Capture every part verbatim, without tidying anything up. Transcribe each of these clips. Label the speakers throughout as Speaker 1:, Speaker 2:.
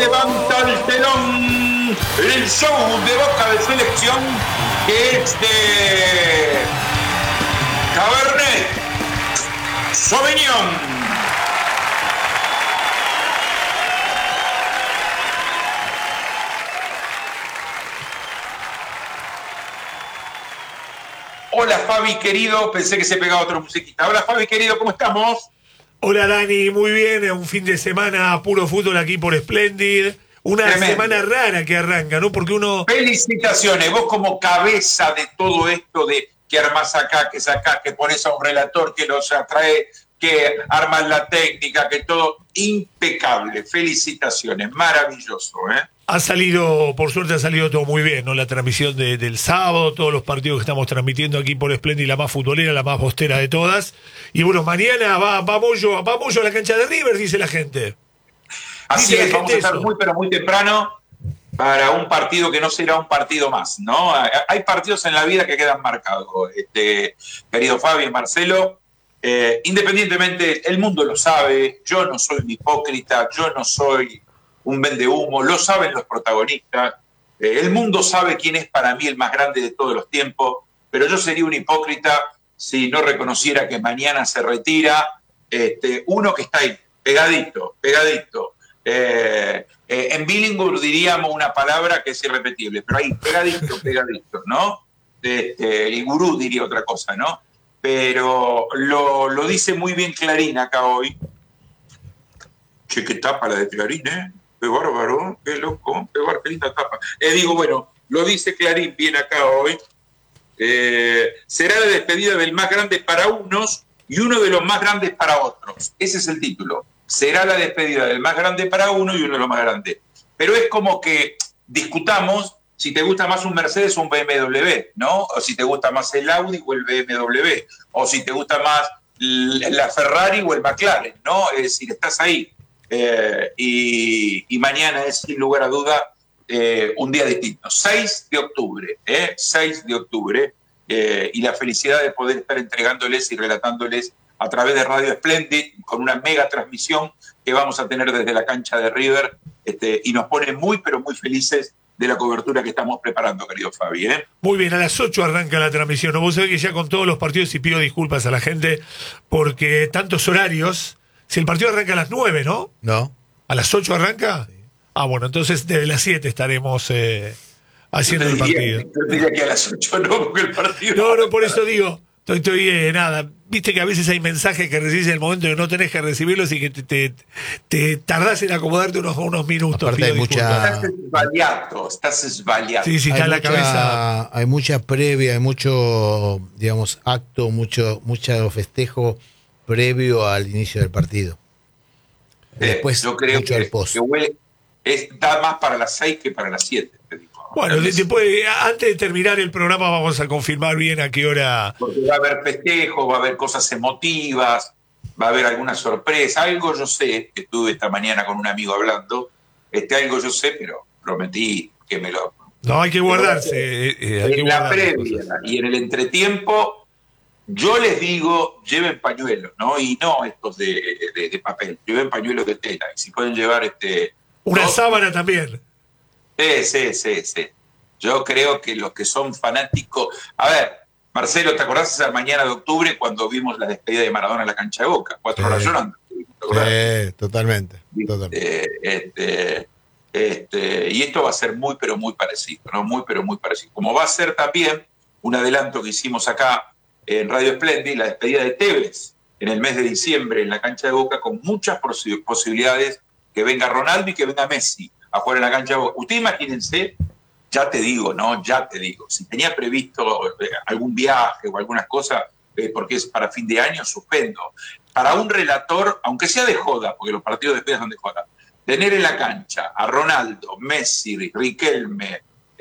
Speaker 1: levanta el telón, el show de Boca de selección, que es de Cabernet Sauvignon. Hola Fabi, querido, pensé que se pegaba otra musiquita. Hola Fabi, querido, ¿cómo estamos?
Speaker 2: Hola Dani, muy bien, un fin de semana puro fútbol aquí por Splendid. Una Tremendo. Semana rara que arranca, ¿no? Porque uno...
Speaker 1: Felicitaciones, vos como cabeza de todo esto de que armás acá, que sacás, que pones a un relator que los atrae, que armas la técnica, que todo impecable. Felicitaciones, maravilloso, ¿eh?
Speaker 2: Ha salido, por suerte ha salido todo muy bien, ¿no? La transmisión de, del sábado, todos los partidos que estamos transmitiendo aquí por Splendid, la más futbolera, la más bostera de todas. Y bueno, mañana va, va Moyo, va Moyo a la cancha de River, dice la gente.
Speaker 1: Así dice es, vamos a estar eso. muy pero muy temprano para un partido que no será un partido más, ¿no? Hay partidos en la vida que quedan marcados, este, querido Fabio, Marcelo. Eh, independientemente, el mundo lo sabe, yo no soy un hipócrita, yo no soy un vendehumo, lo saben los protagonistas, eh, el mundo sabe quién es para mí el más grande de todos los tiempos, pero yo sería un hipócrita si no reconociera que mañana se retira este, uno que está ahí, pegadito, pegadito. Eh, eh, en bilingüe diríamos una palabra que es irrepetible, pero ahí, pegadito, pegadito, ¿no? Este, el gurú diría otra cosa, ¿no? Pero lo, lo dice muy bien Clarín acá hoy. Che, qué tapa la de Clarín, ¿eh? Qué bárbaro, qué loco, qué bárbaro, qué linda tapa. Eh, digo, bueno, lo dice Clarín bien acá hoy. Eh, será la despedida del más grande para unos y uno de los más grandes para otros. Ese es el título. Será la despedida del más grande para uno y uno de los más grandes. Pero es como que discutamos si te gusta más un Mercedes o un B M W, ¿no? O si te gusta más el Audi o el B M W. O si te gusta más la Ferrari o el McLaren, ¿no? Es decir, estás ahí. Eh, y, y mañana es, sin lugar a duda, eh, un día distinto. seis de octubre, ¿eh? seis de octubre. Eh, y la felicidad de poder estar entregándoles y relatándoles a través de Radio Splendid, con una mega transmisión que vamos a tener desde la cancha de River, este, y nos pone muy, pero muy felices de la cobertura que estamos preparando, querido Fabi, ¿eh?
Speaker 2: Muy bien, a las ocho arranca la transmisión, ¿no? Vos sabés que ya con todos los partidos, y pido disculpas a la gente, porque tantos horarios, si el partido arranca a las nueve, ¿no?
Speaker 3: No.
Speaker 2: ¿A las ocho arranca? Sí. Ah, bueno, entonces desde las siete estaremos eh, haciendo el partido.
Speaker 1: Yo diría que a las ocho no, porque el partido...
Speaker 2: No, no, por eso digo... Estoy, estoy eh, nada, viste que a veces hay mensajes que recibís en el momento que no tenés que recibirlos y que te, te, te tardás en acomodarte unos, unos minutos.
Speaker 3: Aparte hay mucha...
Speaker 1: Estás esbaleado, estás esbaleado.
Speaker 2: Sí, sí, está en la
Speaker 3: mucha,
Speaker 2: cabeza.
Speaker 3: Hay mucha previa, hay mucho, digamos, acto, mucho, mucho festejo previo al inicio del partido.
Speaker 1: Eh,
Speaker 3: Después,
Speaker 1: yo creo
Speaker 3: mucho
Speaker 1: que,
Speaker 3: al post.
Speaker 1: que huele, es, da más para las seis que para las siete, te digo.
Speaker 2: Bueno, después, antes de terminar el programa vamos a confirmar bien a qué hora.
Speaker 1: Porque va a haber festejos, va a haber cosas emotivas, va a haber alguna sorpresa. Algo yo sé, que estuve esta mañana con un amigo hablando, este algo yo sé, pero prometí que me lo...
Speaker 2: No, hay que guardarse. Eh, eh, hay
Speaker 1: en
Speaker 2: que
Speaker 1: la
Speaker 2: guardar
Speaker 1: previa y en el entretiempo, yo les digo, lleven pañuelos, ¿no? Y no estos de, de, de papel, lleven pañuelos de tela. Y si pueden llevar este...
Speaker 2: Una
Speaker 1: dos,
Speaker 2: sábana también.
Speaker 1: Sí, sí, sí, sí. Yo creo que los que son fanáticos... A ver, Marcelo, ¿te acordás esa mañana de octubre cuando vimos la despedida de Maradona en la cancha de Boca? Cuatro horas llorando.
Speaker 3: Sí, totalmente. totalmente.
Speaker 1: Este, este, y esto va a ser muy, pero muy parecido, ¿no? Muy, pero muy parecido. Como va a ser también un adelanto que hicimos acá en Radio Splendid, la despedida de Tevez en el mes de diciembre en la cancha de Boca, con muchas posi- posibilidades que venga Ronaldo y que venga Messi a jugar en la cancha de Boca. Ustedes imagínense, ya te digo, ¿no? Ya te digo, si tenía previsto eh, algún viaje o algunas cosas, eh, porque es para fin de año, suspendo. Para un relator, aunque sea de joda, porque los partidos de despedida son de joda, tener en la cancha a Ronaldo, Messi, Riquelme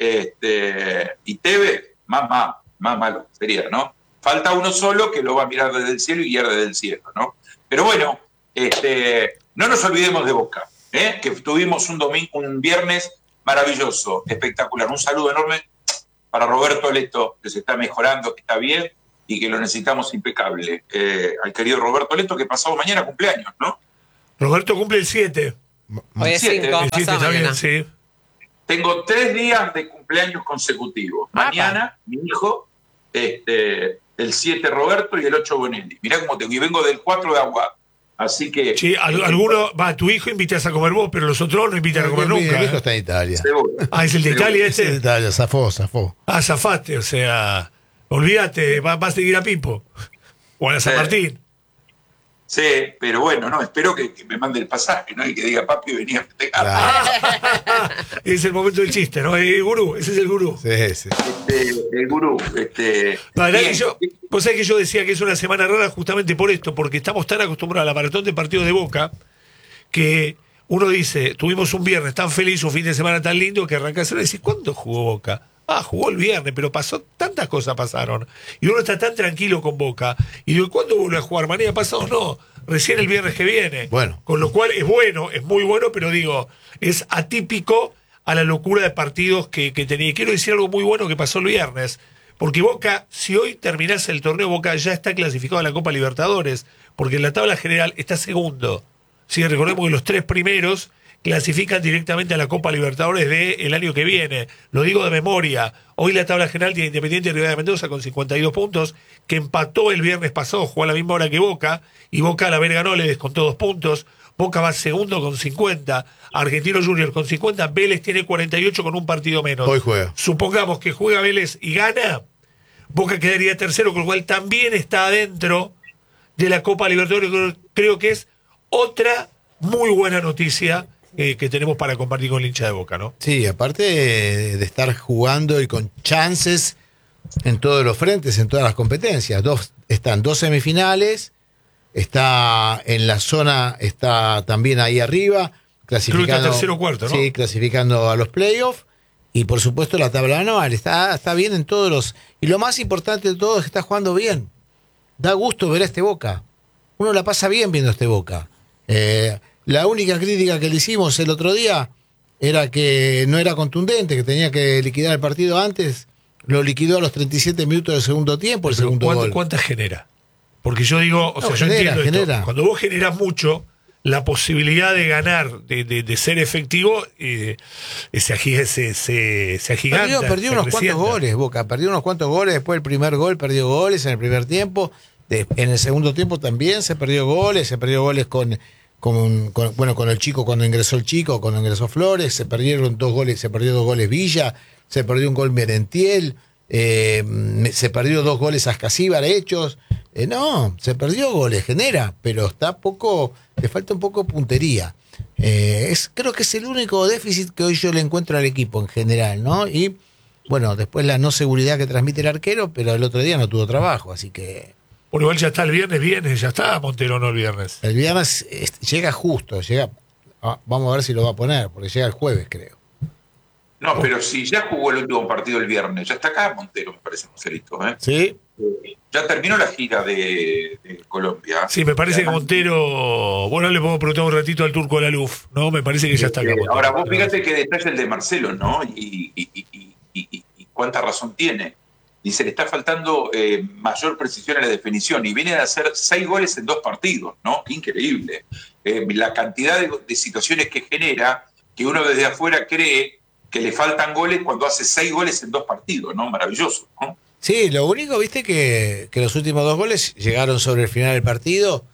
Speaker 1: este, y Tevez, más, más, más malo sería, ¿no? Falta uno solo que lo va a mirar desde el cielo y guiar desde el cielo, ¿no? Pero bueno, este, no nos olvidemos de Boca, ¿eh? Que tuvimos un domingo, un viernes maravilloso, espectacular. Un saludo enorme para Roberto Leto, que se está mejorando, que está bien y que lo necesitamos impecable. Eh, al querido Roberto Leto, que pasado mañana cumpleaños, ¿no?
Speaker 2: Roberto cumple el siete.
Speaker 4: Hoy es cinco,
Speaker 2: El siete está bien, sí.
Speaker 1: Tengo tres días de cumpleaños consecutivos.
Speaker 4: Mapa.
Speaker 1: Mañana, mi hijo, este, el siete Roberto y el ocho Bonelli. Mirá cómo tengo. Y vengo del cuatro de Aguado. Así que...
Speaker 2: Sí, al, alguno, va, tu hijo invitas a comer vos, pero los otros no invitan a comer
Speaker 3: Mi-
Speaker 2: nunca.
Speaker 3: Mi hijo
Speaker 2: ¿eh?
Speaker 3: está en Italia.
Speaker 1: seguro.
Speaker 2: Ah, es el de Italia
Speaker 3: Es en
Speaker 2: ese.
Speaker 3: Italia, zafó, zafó.
Speaker 2: Ah, zafaste, o sea, olvídate, va, va a seguir a Pipo. O a la San
Speaker 1: Sí.
Speaker 2: Martín.
Speaker 1: Sí, pero bueno, no, espero que, que me mande el pasaje, ¿no? Y que diga, papi, venía a festejar.
Speaker 3: Claro.
Speaker 2: Es el momento del chiste, ¿no? El gurú, ese es el gurú.
Speaker 3: Sí, sí.
Speaker 1: Este, el gurú. Este,
Speaker 2: La verdad
Speaker 1: bien.
Speaker 2: que yo, vos sabés que yo decía que es una semana rara justamente por esto, porque estamos tan acostumbrados a la maratón de partidos de Boca que uno dice, tuvimos un viernes tan feliz, un fin de semana tan lindo, que arrancás a decir, ¿cuándo jugó Boca? Ah, jugó el viernes, pero pasó, tantas cosas pasaron. Y uno está tan tranquilo con Boca. Y digo, ¿cuándo vuelve a jugar? Mañana pasado no, recién el viernes que viene.
Speaker 3: Bueno.
Speaker 2: Con lo cual es bueno, es muy bueno, pero digo, es atípico a la locura de partidos que, que tenía. Y quiero decir algo muy bueno que pasó el viernes. Porque Boca, si hoy terminase el torneo, Boca ya está clasificado a la Copa Libertadores, porque en la tabla general está segundo. Sí, recordemos que los tres primeros clasifican directamente a la Copa Libertadores del año que viene. Lo digo de memoria. Hoy la tabla general tiene Independiente Rivadavia de Mendoza con cincuenta y dos puntos, que empató el viernes pasado, jugó a la misma hora que Boca, y Boca al haber ganado le descontó dos puntos. Boca va segundo con cincuenta, Argentino Junior con cincuenta, Vélez tiene cuarenta y ocho con un partido menos.
Speaker 3: Hoy juega.
Speaker 2: Supongamos que juega Vélez y gana, Boca quedaría tercero, con lo cual también está adentro de la Copa Libertadores. Creo que es otra muy buena noticia eh, que tenemos para compartir con el hincha de Boca, ¿no?
Speaker 3: Sí, aparte de, de estar jugando y con chances en todos los frentes, en todas las competencias. Dos, están dos semifinales, está en la zona, está también ahí arriba, clasificando.
Speaker 2: Creo que está tercero o cuarto, ¿no?
Speaker 3: Sí, clasificando a los playoffs. Y por supuesto la tabla anual, está, está bien en todos los... Y lo más importante de todo es que está jugando bien. Da gusto ver a este Boca. Uno la pasa bien viendo este Boca. Eh, la única crítica que le hicimos el otro día era que no era contundente, que tenía que liquidar el partido antes. Lo liquidó a los treinta y siete minutos del segundo tiempo, el
Speaker 2: Pero
Speaker 3: segundo
Speaker 2: ¿cuánto-
Speaker 3: gol.
Speaker 2: ¿Cuántas genera? Porque yo digo, o
Speaker 3: No,
Speaker 2: sea,
Speaker 3: genera,
Speaker 2: yo entiendo esto.
Speaker 3: genera.
Speaker 2: Cuando vos generás mucho, la posibilidad de ganar, de, de, de ser efectivo, eh, se, agi- se, se, se agiganta.
Speaker 3: Perdió, perdió
Speaker 2: se
Speaker 3: unos cuantos
Speaker 2: acrecienta.
Speaker 3: goles, Boca. Perdió unos cuantos goles. Después el primer gol perdió goles en el primer tiempo. De- en el segundo tiempo también se perdió goles. Se perdió goles con, con, con- bueno, con el chico cuando ingresó el chico, cuando ingresó Flores. Se perdieron dos goles, se perdió dos goles Villa. Se perdió un gol Merentiel. Eh, se perdió dos goles Ascasíbar hechos. Eh, no, se perdió goles, genera, pero está poco, le falta un poco de puntería. Eh, es, creo que es el único déficit que hoy yo le encuentro al equipo en general, ¿no? Y bueno, después la no seguridad que transmite el arquero, pero el otro día no tuvo trabajo, así que
Speaker 2: Bueno, igual ya está el viernes, viernes, ya está Montero, no el viernes.
Speaker 3: el viernes eh, llega justo, llega, ah, vamos a ver si lo va a poner, porque llega el jueves, creo.
Speaker 1: No, pero si ya jugó el último partido el viernes, ya está acá Montero, me parece, Marcelito, ¿eh?
Speaker 3: Sí,
Speaker 1: Ya terminó la gira de, de Colombia.
Speaker 2: Sí, me parece que
Speaker 1: Además,
Speaker 2: Montero, bueno, le puedo preguntar un ratito al turco Laluf, ¿no? Me parece que ya está acá
Speaker 1: eh,
Speaker 2: Montero.
Speaker 1: Ahora, vos fíjate que detalle el de Marcelo, ¿no? Y, y, y, y, y- y cuánta razón tiene. Dice, le está faltando eh, mayor precisión en la definición y viene de hacer seis goles en dos partidos, ¿no? Qué increíble. Eh, la cantidad de, de situaciones que genera, que uno desde afuera cree que le faltan goles cuando hace seis goles en dos partidos, ¿no? Maravilloso, ¿no?
Speaker 3: sí, lo único, viste, que, que los últimos dos goles llegaron sobre el final del partido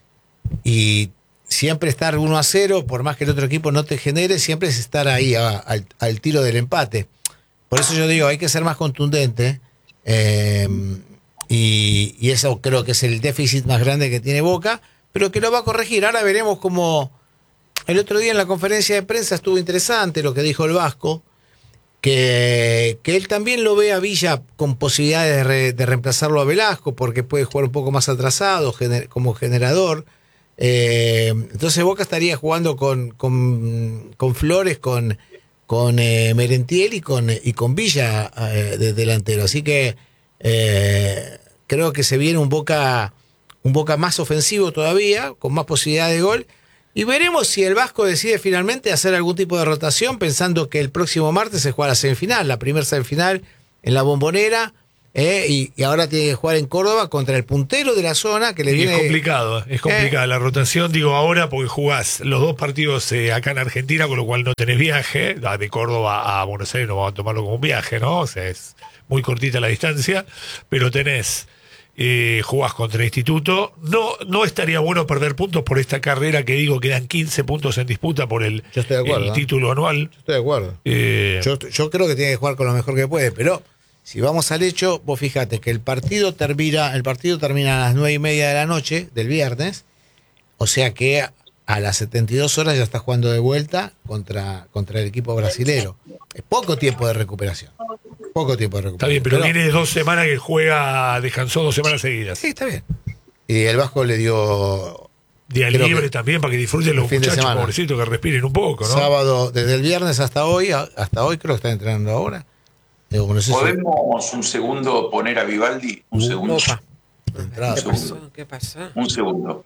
Speaker 3: y siempre estar uno a cero, por más que el otro equipo no te genere, siempre es estar ahí a- al, al tiro del empate. Por eso yo digo, hay que ser más contundente eh, y, y eso creo que es el déficit más grande que tiene Boca, pero que lo va a corregir. Ahora veremos cómo... El otro día en la conferencia de prensa estuvo interesante lo que dijo el Vasco, que, que él también lo ve a Villa con posibilidades de, re- de reemplazarlo a Velasco, porque puede jugar un poco más atrasado gener- como generador. Eh, entonces Boca estaría jugando con, con, con Flores, con, con eh, Merentiel y con, y con Villa eh, de delantero. Así que eh, creo que se viene un Boca, un Boca más ofensivo todavía, con más posibilidades de gol. Y veremos si el Vasco decide finalmente hacer algún tipo de rotación, pensando que el próximo martes se juega la semifinal, la primera semifinal en la Bombonera, Eh, y, y ahora tiene que jugar en Córdoba contra el puntero de la zona que le
Speaker 2: Y
Speaker 3: viene.
Speaker 2: es complicado, es complicada la rotación, digo ahora, porque jugás los dos partidos eh, acá en Argentina, con lo cual no tenés viaje. De Córdoba a Buenos Aires no vamos a tomarlo como un viaje, ¿no? O sea, es muy cortita la distancia, pero tenés, eh, jugás contra Instituto. No, no estaría bueno perder puntos por esta carrera que digo, quedan quince puntos en disputa por el,
Speaker 3: Yo estoy de acuerdo,
Speaker 2: el
Speaker 3: ¿eh?
Speaker 2: título anual.
Speaker 3: Yo estoy de acuerdo.
Speaker 2: Eh,
Speaker 3: Yo, yo creo que tiene que jugar con lo mejor que puede, pero si vamos al hecho, vos fíjate que el partido termina, el partido termina a las nueve y media de la noche del viernes, o sea que a las setenta y dos horas ya está jugando de vuelta contra, contra el equipo brasilero. Es poco tiempo de recuperación. Poco tiempo de recuperación.
Speaker 2: Está bien, pero, pero viene dos semanas que juega, descansó dos semanas seguidas.
Speaker 3: Sí, está bien. Y el Vasco le dio
Speaker 2: día libre también para que disfruten los muchachos, pobrecitos, que respiren un poco, ¿no?
Speaker 3: Sábado, desde el viernes hasta hoy, hasta hoy creo que está entrenando ahora. Digo, no sé
Speaker 1: ¿Podemos si... un segundo poner a Vivaldi? Un uh, segundo.
Speaker 4: Opa.
Speaker 1: Un
Speaker 4: ¿Qué
Speaker 1: segundo.
Speaker 4: pasó? ¿Qué pasó?
Speaker 1: Un segundo.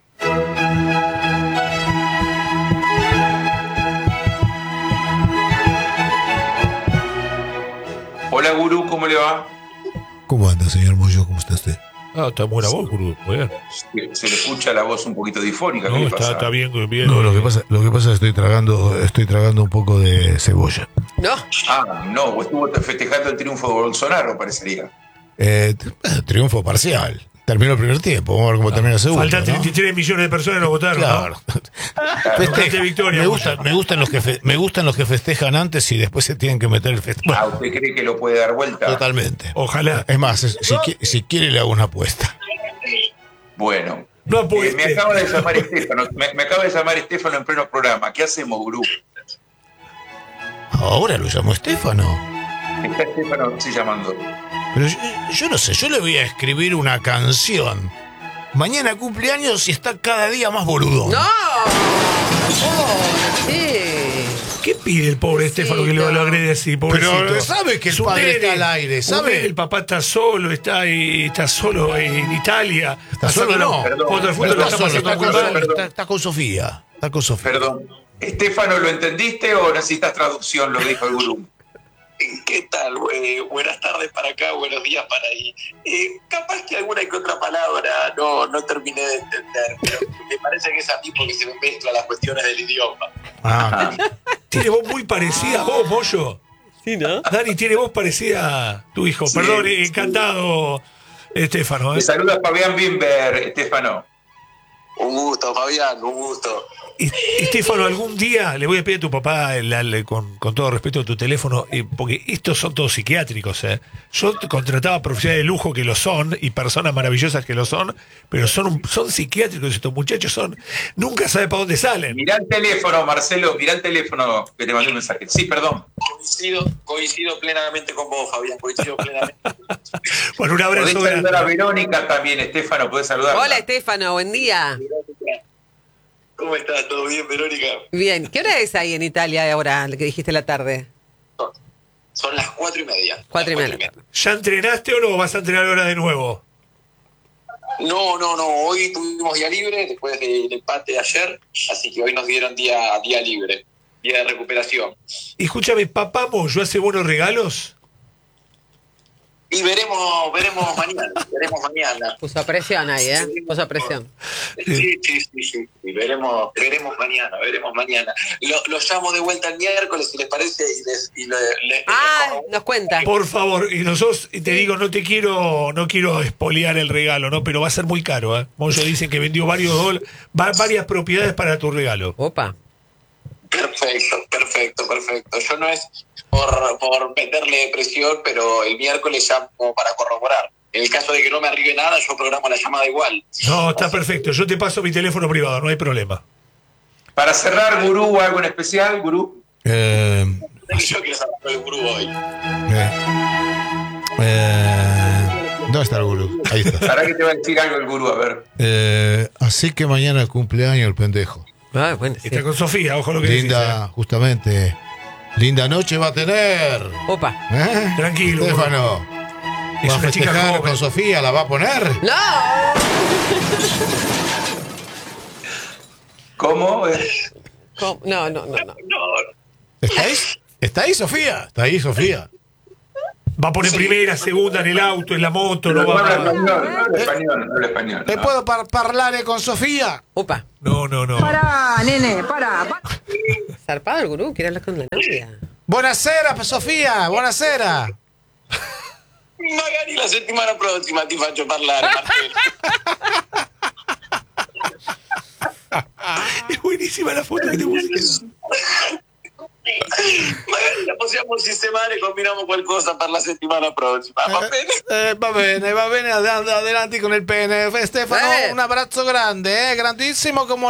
Speaker 1: Hola, Gurú, ¿cómo le va?
Speaker 3: ¿Cómo anda, señor Moyo? ¿Cómo está usted?
Speaker 2: Ah, está buena voz, Gurú. Muy bien.
Speaker 1: Se le escucha la voz un poquito difónica.
Speaker 2: No,
Speaker 1: ¿qué
Speaker 2: está,
Speaker 1: pasa?
Speaker 2: está bien, bien.
Speaker 5: No, lo que pasa, lo que pasa es que estoy tragando, estoy tragando un poco de cebolla.
Speaker 4: No.
Speaker 1: Ah, no, estuvo festejando el triunfo de Bolsonaro, parecería.
Speaker 5: Eh, triunfo parcial. Terminó el primer tiempo, vamos a ver cómo termina el segundo.
Speaker 2: Faltan treinta y tres ¿no? millones de personas que no votaron.
Speaker 5: Claro.
Speaker 2: ¿no?
Speaker 5: Festeja,
Speaker 2: victoria,
Speaker 5: me, gusta, me, gustan los que fe, me gustan los que festejan antes y después se tienen que meter el festejo.
Speaker 1: Bueno, ah, ¿usted cree que lo puede dar vuelta?
Speaker 5: Totalmente.
Speaker 2: Ojalá.
Speaker 5: Es más, si, si quiere le hago una apuesta.
Speaker 1: Bueno.
Speaker 2: No
Speaker 1: eh, me acaba de llamar Estefano. Me, me acaba de llamar Estefano en pleno programa. ¿Qué hacemos, Gurú?
Speaker 5: Ahora lo llamo Estefano.
Speaker 1: Está Estefano, estoy llamando.
Speaker 5: Pero yo, yo no sé, yo le voy a escribir una canción. Mañana cumpleaños y está cada día más boludo.
Speaker 4: ¡No! Oh, sí.
Speaker 2: ¿Qué pide el pobre Estefano que lo, lo agrede así, pobrecito?
Speaker 5: Pero sabe que el
Speaker 2: Su
Speaker 5: padre
Speaker 2: nene,
Speaker 5: está al aire, ¿sabe?
Speaker 2: El papá está solo, está, está solo en Italia.
Speaker 5: Está solo, no.
Speaker 1: Perdón,
Speaker 2: Cuando el fútbol
Speaker 5: Está,
Speaker 2: lo está
Speaker 5: solo,
Speaker 2: pasando
Speaker 5: está,
Speaker 2: muy
Speaker 5: con,
Speaker 2: mal.
Speaker 5: está, está con Sofía. Está con Sofía.
Speaker 1: Perdón. Estefano, ¿lo entendiste o necesitas traducción? Lo dijo el Gurú.
Speaker 6: ¿Qué tal? Eh, buenas tardes para acá, buenos días para ahí. Eh, capaz que alguna que otra palabra no, no terminé de entender, pero me parece que es a mí porque se me mezclan las cuestiones del idioma.
Speaker 5: Ah,
Speaker 2: Tiene voz muy parecida a vos, Moyo.
Speaker 4: Sí, ¿no?
Speaker 2: Dani, tiene voz parecida a tu hijo.
Speaker 1: Sí,
Speaker 2: Perdón,
Speaker 1: sí.
Speaker 2: encantado, Estefano. ¿eh?
Speaker 1: Te saluda Fabián Bimber, Estefano.
Speaker 6: Un gusto, Fabián, un gusto.
Speaker 2: Y, Estefano, algún día le voy a pedir a tu papá, la, la, con, con todo respeto, tu teléfono, eh, porque estos son todos psiquiátricos. Eh. Yo contrataba profesionales de lujo que lo son y personas maravillosas que lo son, pero son, un, son psiquiátricos estos muchachos, son nunca sabe para dónde salen.
Speaker 1: Mirá el teléfono, Marcelo, mirá el teléfono que te mandé un mensaje. Sí, perdón.
Speaker 6: Coincido, coincido plenamente con vos, Fabián, coincido plenamente.
Speaker 2: Bueno, un abrazo
Speaker 1: Podés saludar a
Speaker 2: grande.
Speaker 1: Verónica también, Estefano, podés saludar.
Speaker 4: Hola, Estefano, buen día.
Speaker 6: ¿Cómo estás? ¿Todo bien, Verónica?
Speaker 4: Bien, ¿qué hora es ahí en Italia ahora, lo que dijiste la tarde?
Speaker 6: Son, son las cuatro y media.
Speaker 4: Cuatro y
Speaker 6: Las
Speaker 4: media.
Speaker 2: ¿Ya entrenaste o no vas a entrenar ahora de nuevo?
Speaker 6: No, no, no. Hoy tuvimos día libre después del empate de ayer, así que hoy nos dieron día, día libre, día de recuperación.
Speaker 2: Y escúchame, papá Moyo hace buenos regalos.
Speaker 6: Y veremos, veremos mañana, veremos mañana.
Speaker 4: Puso presión ahí, ¿eh? Puso presión.
Speaker 6: Sí, sí, sí, sí. Y veremos, veremos mañana, veremos mañana. Lo, lo llamo de vuelta el miércoles, si les parece, y les, y le, le-
Speaker 4: Ah,
Speaker 6: les-
Speaker 4: nos cuenta.
Speaker 2: Por favor, y nosotros y te digo, no te quiero, no quiero espolear el regalo, ¿no? Pero va a ser muy caro, ¿eh? Moyo dice que vendió varios dólares, va- varias propiedades para tu regalo.
Speaker 4: Opa.
Speaker 6: Perfecto, perfecto, perfecto. Yo no es por, por meterle presión, pero el miércoles llamo para corroborar. En el caso de que no me arribe nada, yo programo la llamada igual.
Speaker 2: No, está perfecto. Yo te paso mi teléfono privado, no hay problema.
Speaker 1: Para cerrar, Gurú, ¿algo en especial, Gurú?
Speaker 5: eh,
Speaker 6: Yo quiero saber el gurú hoy.
Speaker 5: eh, eh, ¿Dónde está el gurú? Ahí está.
Speaker 1: ¿Para qué te va a decir algo el Gurú? A ver.
Speaker 5: Eh, así que mañana cumpleaños el pendejo.
Speaker 4: Ah, bueno, sí.
Speaker 2: Está con Sofía, ojo lo que
Speaker 5: Linda,
Speaker 2: decís,
Speaker 5: justamente. Linda noche va a tener.
Speaker 4: Opa.
Speaker 5: ¿Eh?
Speaker 2: Tranquilo,
Speaker 5: Estefano.
Speaker 2: Es
Speaker 5: ¿Va a
Speaker 2: una chica
Speaker 5: festejar
Speaker 2: joven.
Speaker 5: con Sofía? ¿La va a poner?
Speaker 4: ¡No!
Speaker 1: ¿Cómo? Eh,
Speaker 4: ¿Cómo? No, no, no, no.
Speaker 6: No,
Speaker 5: ¿Está ahí? ¿Está ahí Sofía? Está ahí Sofía.
Speaker 2: Va a poner
Speaker 6: Sí.
Speaker 2: primera, segunda en el auto, en la moto,
Speaker 1: Pero
Speaker 2: no
Speaker 1: no
Speaker 2: va
Speaker 1: habla
Speaker 2: a...
Speaker 1: español, no habla español, no habla español.
Speaker 3: ¿Le
Speaker 1: no.
Speaker 3: puedo par parlare con Sofía?
Speaker 4: Opa,
Speaker 2: No, no, no.
Speaker 7: Pará, nene, pará. pa-
Speaker 4: zarpado el gurú, quiere hablar con la novia.
Speaker 3: Buonasera, Sofía, buonasera.
Speaker 6: Magari la settimana prossima ti faccio parlare, Marcello.
Speaker 2: Es buenísima la foto que te puse.
Speaker 6: Magari la possiamo sistemare e combiniamo qualcosa per la settimana prossima, va bene?
Speaker 3: Eh, va bene, va bene, ad- adelante con il pene. Stefano,
Speaker 4: Eh.
Speaker 3: un abbraccio grande, eh, grandissimo come